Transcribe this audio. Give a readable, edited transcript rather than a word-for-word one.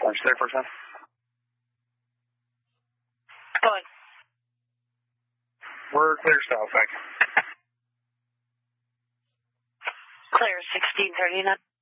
Lunch there for a second. Going. We're clear south, thank you. Clear 1639.